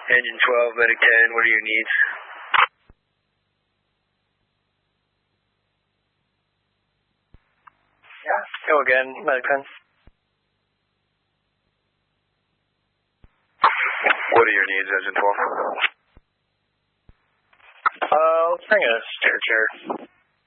Engine 12, Medic 10, what are your needs? Yeah, go again, Medic 10. What are your needs, Engine 12? Let's bring a stair chair.